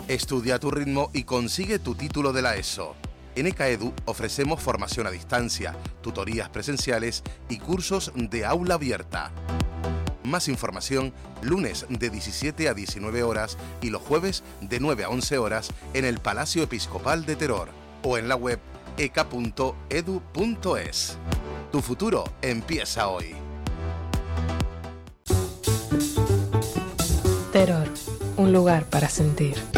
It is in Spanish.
Estudia a tu ritmo y consigue tu título de la ESO. En ECAEDU ofrecemos formación a distancia, tutorías presenciales y cursos de aula abierta. Más información lunes de 17 a 19 horas y los jueves de 9 a 11 horas en el Palacio Episcopal de Teror o en la web eca.edu.es. Tu futuro empieza hoy. Teror, un lugar para sentir.